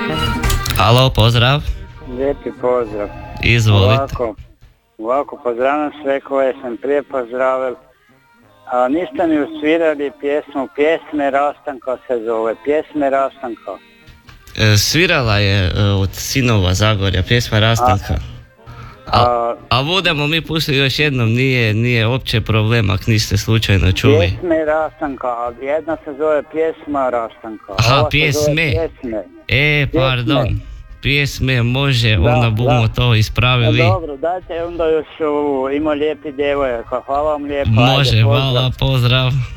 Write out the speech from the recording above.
Alo, pozdrav. Lijepi pozdrav. Izvolite. Ovako pozdravljam sve koje sam prije pozdravil. A niste mi usvirali pjesmu Pjesme rastanka se zove. Pjesme rastanka. Svirala je od Sinova Zagorja, pjesma Rastanka. A budemo mi pustili još jednom, nije opće problem ako niste slučajno čuli. Pjesme rastanka, a jedna se zove Pjesma rastanka. Aha, pjesme. Pardon. Pjesme može, onda budemo to ispravili. Dobro, dajte onda još ima lijepi djevojaka, hvala vam lijepo. Može, hvala, pozdrav.